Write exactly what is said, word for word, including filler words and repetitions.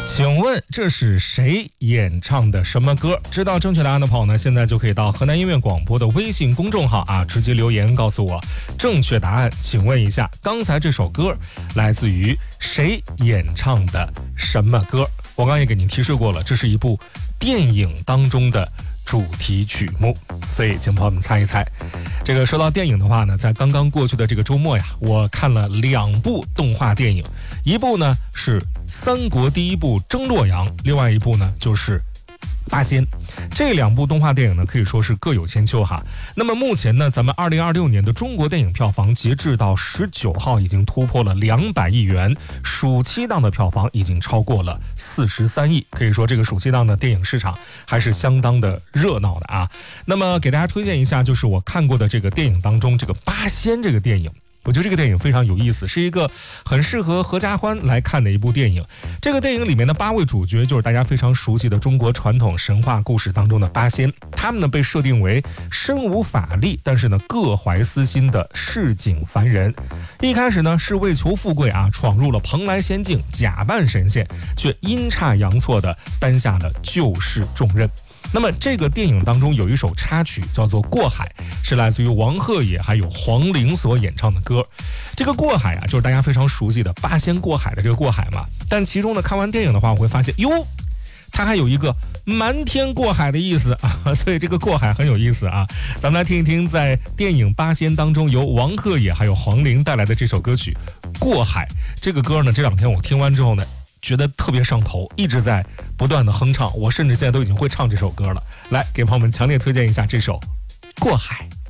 请问这是谁演唱的什么歌？知道正确答案的朋友呢，现在就可以到河南音乐广播的微信公众号啊，直接留言告诉我正确答案。请问一下，刚才这首歌来自于谁演唱的什么歌？我刚刚也给您提示过了，这是一部电影当中的主题曲目，所以请朋友们猜一猜。这个说到电影的话呢，在刚刚过去的这个周末呀，我看了两部动画电影，一部呢是三国第一部争洛阳，另外一部呢就是八仙。这两部动画电影呢可以说是各有千秋哈。那么目前呢，咱们二零二六年的中国电影票房截至到十九号已经突破了两百亿元，暑期档的票房已经超过了四十三亿，可以说这个暑期档的电影市场还是相当的热闹的啊。那么给大家推荐一下，就是我看过的这个电影当中，这个八仙这个电影。我觉得这个电影非常有意思，是一个很适合合家欢来看的一部电影。这个电影里面的八位主角就是大家非常熟悉的中国传统神话故事当中的八仙，他们呢被设定为身无法力，但是呢各怀私心的市井凡人。一开始呢是为求富贵啊，闯入了蓬莱仙境，假扮神仙，却阴差阳错的担下了救世重任。那么这个电影当中有一首插曲叫做《过海》，是来自于王鹤野还有黄龄所演唱的歌。这个过海啊，就是大家非常熟悉的八仙过海的这个过海嘛。但其中呢，看完电影的话，我会发现，哟，它还有一个瞒天过海的意思啊，所以这个过海很有意思啊。咱们来听一听，在电影《八仙》当中由王鹤野还有黄龄带来的这首歌曲《过海》。这个歌呢，这两天我听完之后呢，觉得特别上头，一直在不断的哼唱，我甚至现在都已经会唱这首歌了。来，给朋友们强烈推荐一下这首《过海》。